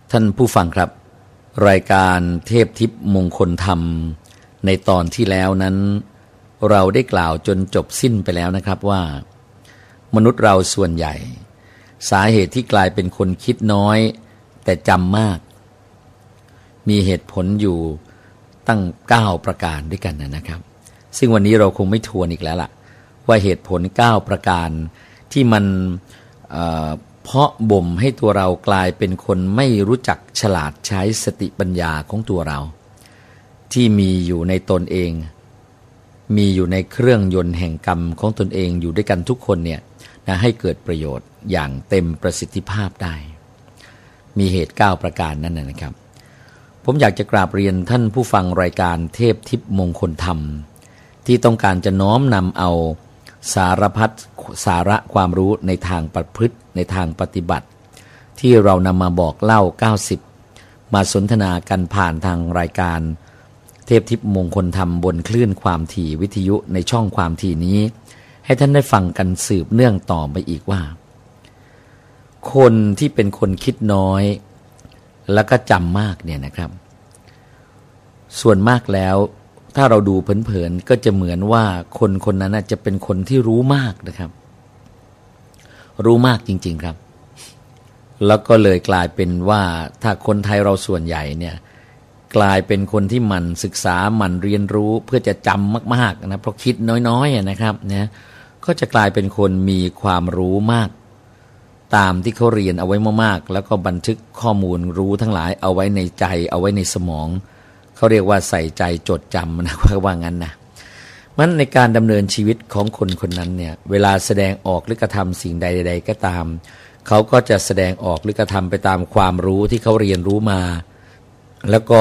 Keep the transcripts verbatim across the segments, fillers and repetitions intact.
ท่านผู้ฟังครับรายการเทพทิพย์มงคลธรรมในตอนที่แล้วนั้นเราได้กล่าวจนจบสิ้นไปแล้วนะครับว่ามนุษย์เราส่วนใหญ่สาเหตุที่กลายเป็นคนคิดน้อยแต่จำมากมีเหตุผลอยู่ตั้งเก้าประการด้วยกันนะครับซึ่งวันนี้เราคงไม่ทวนอีกแล้วล่ะว่าเหตุผลเก้าประการที่มันเอ่อเพาะบ่มให้ตัวเรากลายเป็นคนไม่รู้จักฉลาดใช้สติปัญญาของตัวเราที่มีอยู่ในตนเองมีอยู่ในเครื่องยนต์แห่งกรรมของตนเองอยู่ด้วยกันทุกคนเนี่ยนะให้เกิดประโยชน์อย่างเต็มประสิทธิภาพได้มีเหตุเก้าประการนั่นนะครับผมอยากจะกราบเรียนท่านผู้ฟังรายการเทพทิพย์มงคลธรรมที่ต้องการจะน้อมนำเอาสารพัดสาระความรู้ในทางประพฤติในทางปฏิบัติที่เรานำมาบอกเล่าเก้าสิบมาสนทนากันผ่านทางรายการเทพทิพย์มงคลธรรมบนคลื่นความถี่วิทยุในช่องความถี่นี้ให้ท่านได้ฟังกันสืบเนื่องต่อไปอีกว่าคนที่เป็นคนคิดน้อยแล้วก็จำมากเนี่ยนะครับส่วนมากแล้วถ้าเราดูเผินๆก็จะเหมือนว่าคนคนนั้นจะเป็นคนที่รู้มากนะครับรู้มากจริงๆครับแล้วก็เลยกลายเป็นว่าถ้าคนไทยเราส่วนใหญ่เนี่ยกลายเป็นคนที่หมั่นศึกษาหมั่นเรียนรู้เพื่อจะจำมากๆนะเพราะคิดน้อยๆนะครับนะก็จะกลายเป็นคนมีความรู้มากตามที่เขาเรียนเอาไว้มากๆแล้วก็บันทึกข้อมูลรู้ทั้งหลายเอาไว้ในใจเอาไว้ในสมองเขาเรียกว่าใส่ใจจดจำนะว่างั้นนะมันในการดำเนินชีวิตของคนคนนั้นเนี่ยเวลาแสดงออกหรือกระทำสิ่งใดๆก็ตามเขาก็จะแสดงออกหรือกระทำไปตามความรู้ที่เขาเรียนรู้มาแล้วก็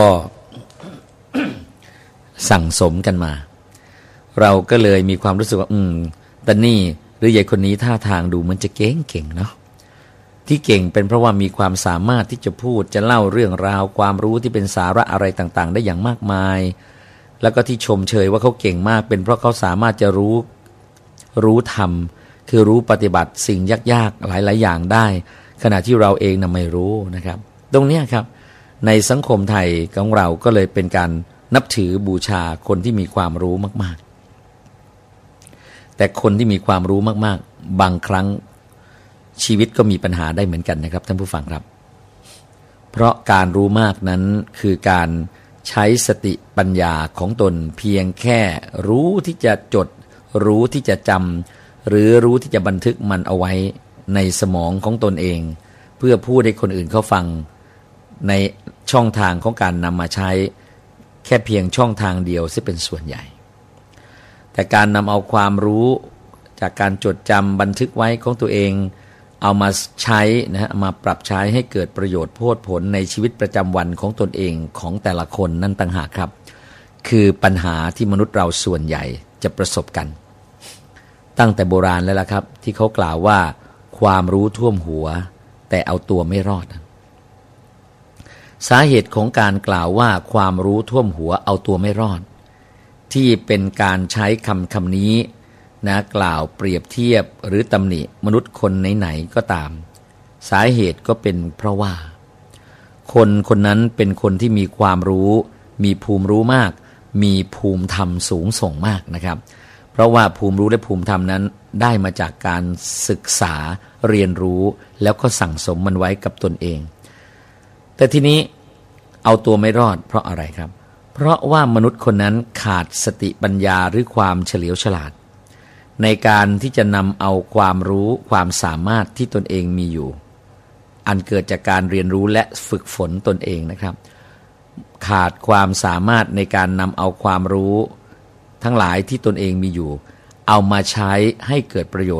สั่งสมกันมาเราก็เลยมีความรู้สึกว่าอืมแต่นี่หรือยายคนนี้ท่าทางดูเหมือนจะเก่งเก่งเนาะที่เก่งเป็นเพราะว่ามีความสามารถที่จะพูดจะเล่าเรื่องราวความรู้ที่เป็นสาระอะไรต่างๆได้อย่างมากมายแล้วก็ที่ชมเชยว่าเขาเก่งมากเป็นเพราะเขาสามารถจะรู้รู้ธรรมคือรู้ปฏิบัติสิ่งยากๆหลายๆอย่างได้ขณะที่เราเองน่ะไม่รู้นะครับตรงเนี้ยครับในสังคมไทยของเราก็เลยเป็นการนับถือบูชาคนที่มีความรู้มากๆแต่คนที่มีความรู้มากๆบางครั้งชีวิตก็มีปัญหาได้เหมือนกันนะครับท่านผู้ฟังครับเพราะการรู้มากนั้นคือการใช้สติปัญญาของตนเพียงแค่รู้ที่จะจดรู้ที่จะจำหรือรู้ที่จะบันทึกมันเอาไว้ในสมองของตนเองเพื่อพูดให้คนอื่นเขาฟังในช่องทางของการนำมาใช้แค่เพียงช่องทางเดียวซึ่งเป็นส่วนใหญ่แต่การนำเอาความรู้จากการจดจำบันทึกไว้ของตัวเองเอามาใช้นะฮะมาปรับใช้ให้เกิดประโยชน์โพดผลในชีวิตประจำวันของตนเองของแต่ละคนนั่นต่างหากครับคือปัญหาที่มนุษย์เราส่วนใหญ่จะประสบกันตั้งแต่โบราณแล้วล่ะครับที่เขากล่าวว่าความรู้ท่วมหัวแต่เอาตัวไม่รอดสาเหตุของการกล่าวว่าความรู้ท่วมหัวเอาตัวไม่รอดที่เป็นการใช้คำคำนี้นะกล่าวเปรียบเทียบหรือตำหนิมนุษย์คนไหนๆก็ตามสาเหตุก็เป็นเพราะว่าคนคนนั้นเป็นคนที่มีความรู้มีภูมิรู้มากมีภูมิธรรมสูงส่งมากนะครับเพราะว่าภูมิรู้และภูมิธรรมนั้นได้มาจากการศึกษาเรียนรู้แล้วก็สั่งสมมันไว้กับตนเองแต่ทีนี้เอาตัวไม่รอดเพราะอะไรครับเพราะว่ามนุษย์คนนั้นขาดสติปัญญาหรือความเฉลียวฉลาดในการที่จะนำเอาความรู้ความสามารถที่ตนเองมีอยู่อันเกิดจากการเรียนรู้และฝึกฝนตนเองนะครับขาดความสามารถในการนำเอาความรู้ทั้งหลายที่ตนเองมีอยู่เอามาใช้ให้เกิดประโยชน์